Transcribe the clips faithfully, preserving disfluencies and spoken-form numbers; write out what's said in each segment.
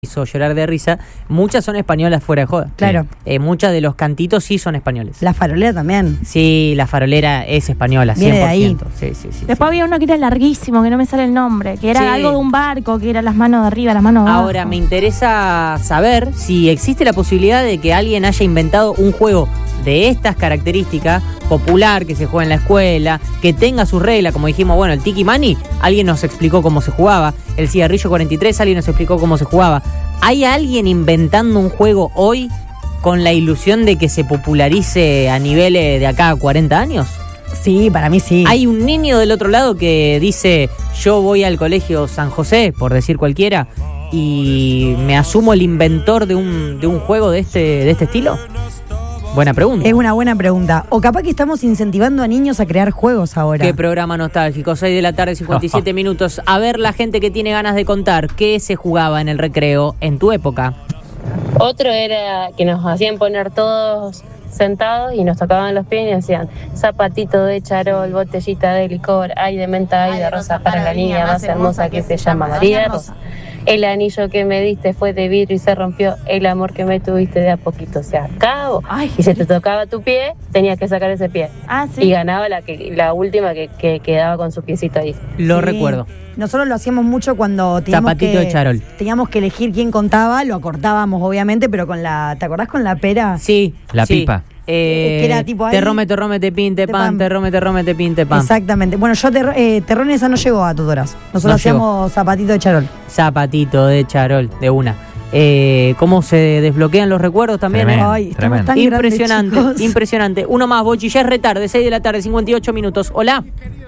hizo llorar de risa, muchas son españolas fuera de joda. Claro. Eh, muchas de los cantitos sí son españoles. La farolera también. Sí, la farolera es española, Viene de ahí. cien por ciento. Sí, sí, sí, Después sí. había uno que era larguísimo, que no me sale el nombre, que era Sí. algo de un barco, que era las manos de arriba, las manos de abajo. Ahora, me interesa saber si existe la posibilidad de que alguien haya inventado un juego de estas características, popular, que se juega en la escuela, que tenga sus reglas, como dijimos, bueno, el Tiki Mani, alguien nos explicó cómo se jugaba, el Cigarrillo cuarenta y tres, alguien nos explicó cómo se jugaba. ¿Hay alguien inventando un juego hoy con la ilusión de que se popularice a niveles de acá a cuarenta años? Sí, para mí sí. Hay un niño del otro lado que dice, yo voy al colegio San José, por decir cualquiera, y me asumo el inventor de un, de un juego de este, de este estilo. Buena pregunta. Es una buena pregunta. O capaz que estamos incentivando a niños a crear juegos ahora. Qué programa nostálgico, seis de la tarde, cincuenta y siete minutos. A ver la gente que tiene ganas de contar qué se jugaba en el recreo en tu época. Otro era que nos hacían poner todos sentados y nos tocaban los pies y decían zapatito de charol, botellita de licor, ay de menta, ay de rosa para la niña más hermosa que se llama María Rosa. El anillo que me diste fue de vidrio y se rompió, el amor que me tuviste de a poquito se acabó. Ay, Y si te tocaba tu pie, tenías que sacar ese pie. Ah, sí. Y ganaba la, que, la última que, que quedaba con su piecito ahí. Lo Sí. recuerdo. Nosotros lo hacíamos mucho cuando teníamos Zapatito que, de charol. teníamos que elegir quién contaba, lo acortábamos obviamente, pero con la, ¿te acordás con la pera? Sí. La sí. pipa. Eh, Que era tipo ahí, te rome, te rome, te pin, te te pan, pan. te rome, te rome, te pin, te pan. Exactamente. Bueno, yo ter, eh, Terrón esa no llegó a tutoras. Nosotros No hacíamos zapatito de charol. Zapatito de charol, de una. Eh, ¿Cómo se desbloquean los recuerdos también? Tremendo. eh? Ay, estamos tremendo. tan Impresionante, grandes, chicos. impresionante. Uno más, Bochi, ya es retarde, seis de la tarde, cincuenta y ocho minutos. Hola.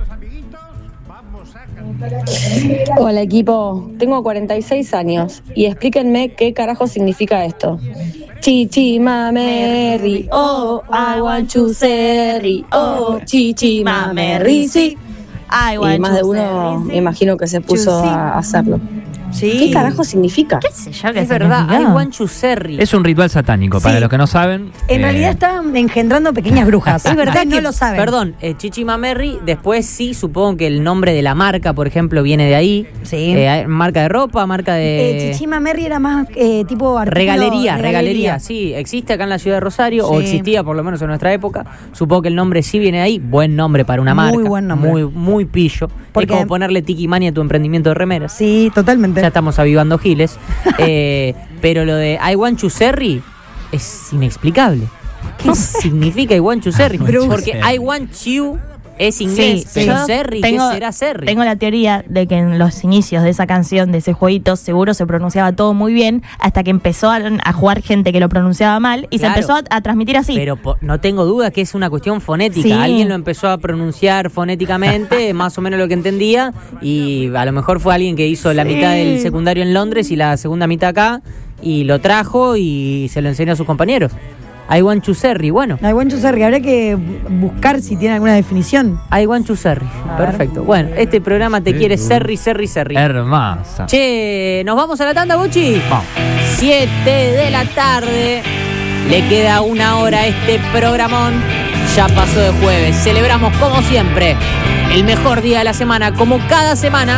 Hola equipo, tengo cuarenta y seis años y explíquenme qué carajo significa esto. Chichi mamerri, oh, I want to serri, oh, chichi mamerri, sí. Ay, Y más de uno me imagino que se puso Chusi. a hacerlo. Sí. ¿Qué carajo significa? ¿Qué sé yo? qué Es verdad, hay significa? guanchuserri. Es un ritual satánico, Sí. para los que no saben. En eh, realidad están engendrando pequeñas brujas. Es verdad Ustedes que, no lo saben. perdón, eh, Chichi Mamerri, después sí, supongo que el nombre de la marca, por ejemplo, viene de ahí. Sí. Eh, hay marca de ropa, marca de... Eh, Chichima Merry era más eh, tipo artículo- Regalería, regalería, sí, existe acá en la ciudad de Rosario, o Sí. existía por lo menos en nuestra época. Supongo que el nombre sí viene de ahí, buen nombre para una Muy marca. buen nombre. Muy, muy pillo. Porque- Es como ponerle Tiki Mani a tu emprendimiento de remeras. Sí, totalmente. Ya estamos avivando giles. Eh, pero lo de I want Chuserri es inexplicable. ¿Qué significa I want Chuserri? Bruce. Porque I want you es inglés, Sí, pero yo Serri, tengo- ¿qué será Serri? Tengo la teoría de que en los inicios de esa canción, de ese jueguito, seguro se pronunciaba todo muy bien, hasta que empezó a, a jugar gente que lo pronunciaba mal y Claro. se empezó a, a transmitir así. Pero po- no tengo duda que es una cuestión fonética. Sí. Alguien lo empezó a pronunciar fonéticamente, más o menos lo que entendía, y a lo mejor fue alguien que hizo la Sí. mitad del secundario en Londres y la segunda mitad acá, y lo trajo y se lo enseñó a sus compañeros. I want Chuserri, bueno. No hay buen Chuserri, habría que buscar si tiene alguna definición. I want Chuserri, A ver. perfecto. Bueno, este programa te quiere Serri, Serri, Serri. Hermosa. Che, ¿nos vamos a la tanda, Bochi? Vamos. siete de la tarde. Le queda una hora a este programón. Ya pasó de jueves. Celebramos como siempre el mejor día de la semana, como cada semana.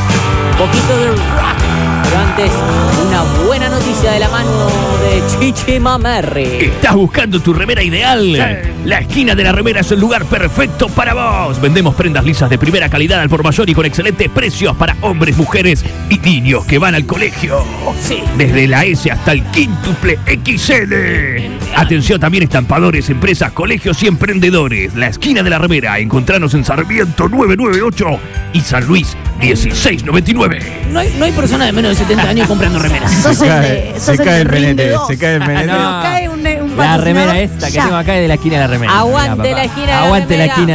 Poquito de rock. Pero antes, una buena noticia de la mano de Chichi Mamerri. ¿Estás buscando tu remera ideal? La esquina de la remera es el lugar perfecto para vos. Vendemos prendas lisas de primera calidad al por mayor y con excelentes precios para hombres, mujeres y niños que van al colegio. Sí. Desde la S hasta el quíntuple equis ele. Atención también estampadores, empresas, colegios y emprendedores. La esquina de la remera. Encontranos en Sarmiento nueve nueve ocho y San Luis dieciséis noventa y nueve. No hay, no hay persona de menos de setenta años comprando remeras. Sos el de- sos el de Ring de dos. cae el menete. Pero cae un, un La patrocinador remera esta que ya. tengo acá es de la esquina de la remera. Aguante Mira, papá. la esquina de la Aguante remera. la esquina